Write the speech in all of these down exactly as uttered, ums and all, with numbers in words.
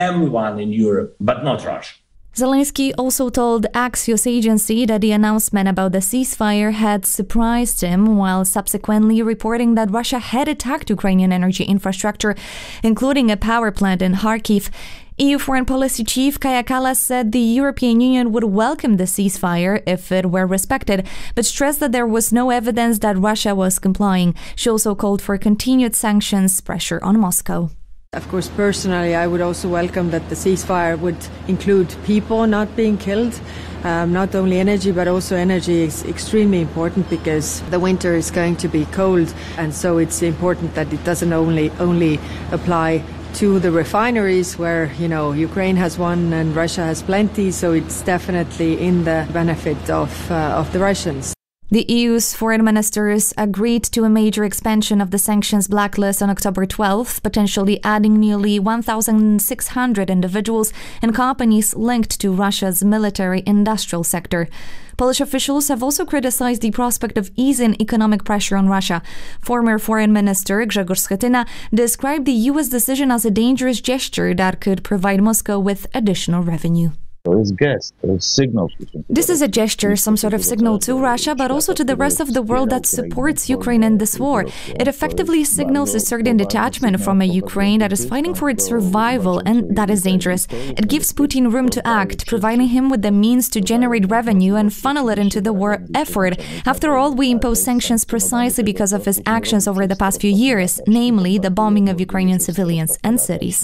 everyone in Europe, but not Russia. Zelensky also told Axios agency that the announcement about the ceasefire had surprised him, while subsequently reporting that Russia had attacked Ukrainian energy infrastructure, including a power plant in Kharkiv. E U Foreign Policy Chief Kaja Kallas said the European Union would welcome the ceasefire if it were respected, but stressed that there was no evidence that Russia was complying. She also called for continued sanctions pressure on Moscow. Of course, personally, I would also welcome that the ceasefire would include people not being killed. Um, not only energy, but also energy is extremely important because the winter is going to be cold. And so it's important that it doesn't only only apply to the refineries where, you know, Ukraine has one and Russia has plenty. So it's definitely in the benefit of, uh, of the Russians. The E U's foreign ministers agreed to a major expansion of the sanctions blacklist on October twelfth, potentially adding nearly one thousand six hundred individuals and companies linked to Russia's military-industrial sector. Polish officials have also criticized the prospect of easing economic pressure on Russia. Former Foreign Minister Grzegorz Schetyna described the U S decision as a dangerous gesture that could provide Moscow with additional revenue. This is a gesture, some sort of signal to Russia, but also to the rest of the world that supports Ukraine in this war. It effectively signals a certain detachment from a Ukraine that is fighting for its survival, and that is dangerous. It gives Putin room to act, providing him with the means to generate revenue and funnel it into the war effort. After all, we impose sanctions precisely because of his actions over the past few years, namely the bombing of Ukrainian civilians and cities.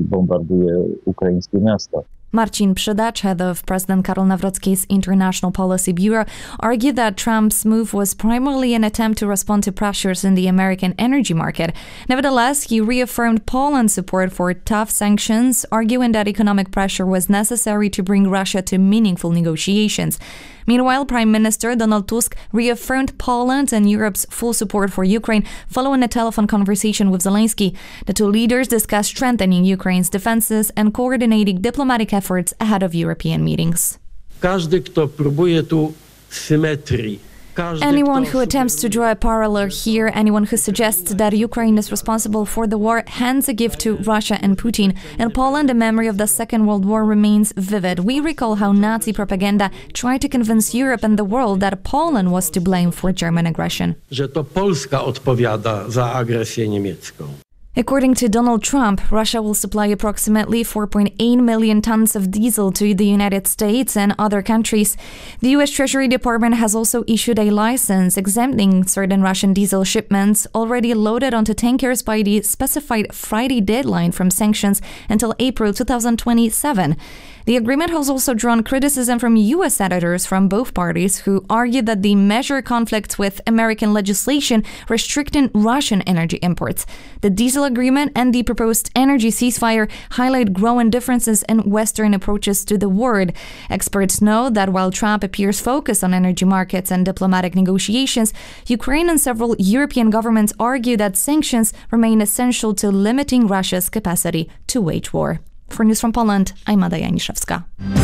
Marcin Przydacz, head of President Karol Nawrocki's International Policy Bureau, argued that Trump's move was primarily an attempt to respond to pressures in the American energy market. Nevertheless, he reaffirmed Poland's support for tough sanctions, arguing that economic pressure was necessary to bring Russia to meaningful negotiations. Meanwhile, Prime Minister Donald Tusk reaffirmed Poland and Europe's full support for Ukraine following a telephone conversation with Zelensky. The two leaders discussed strengthening Ukraine's defenses and coordinating diplomatic efforts ahead of European meetings. Każdy, kto próbuje tu symetrii, Anyone who attempts to draw a parallel here, anyone who suggests that Ukraine is responsible for the war, hands a gift to Russia and Putin. In Poland, the memory of the Second World War remains vivid. We recall how Nazi propaganda tried to convince Europe and the world that Poland was to blame for German aggression. Że to Polska odpowiada za agresję niemiecką. According to Donald Trump, Russia will supply approximately four point eight million tons of diesel to the United States and other countries. The U S Treasury Department has also issued a license exempting certain Russian diesel shipments already loaded onto tankers by the specified Friday deadline from sanctions until April two thousand twenty-seven. The agreement has also drawn criticism from U S senators from both parties who argued that the measure conflicts with American legislation restricting Russian energy imports. The diesel agreement and the proposed energy ceasefire highlight growing differences in Western approaches to the war. Experts know that while Trump appears focused on energy markets and diplomatic negotiations, Ukraine and several European governments argue that sanctions remain essential to limiting Russia's capacity to wage war. For News from Poland, I'm Ada Janiszewska.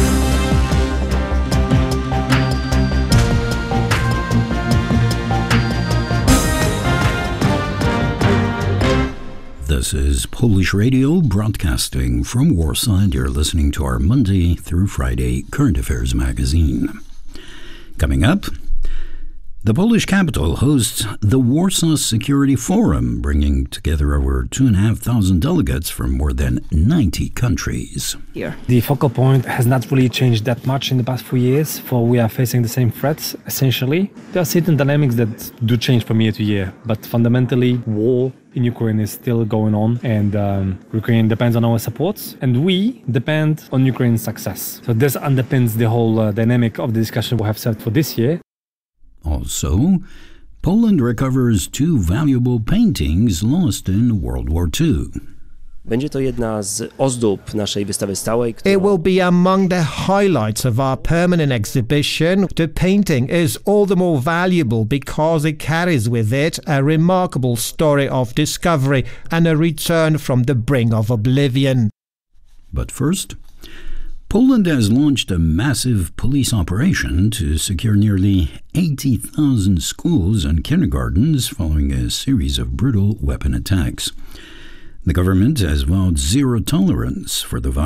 This is Polish Radio broadcasting from Warsaw, and you're listening to our Monday through Friday Current Affairs magazine. Coming up, the Polish capital hosts the Warsaw Security Forum, bringing together over two and a half thousand delegates from more than ninety countries. Here. The focal point has not really changed that much in the past few years, for we are facing the same threats, essentially. There are certain dynamics that do change from year to year, but fundamentally, war in Ukraine is still going on, and um, Ukraine depends on our support, and we depend on Ukraine's success. So this underpins the whole uh, dynamic of the discussion we have set for this year. Also, Poland recovers two valuable paintings lost in World War Two. Będzie to jedna z ozdób naszej wystawy stałej. It will be among the highlights of our permanent exhibition. The painting is all the more valuable because it carries with it a remarkable story of discovery and a return from the brink of oblivion. But first, Poland has launched a massive police operation to secure nearly eighty thousand schools and kindergartens following a series of brutal weapon attacks. The government has vowed zero tolerance for the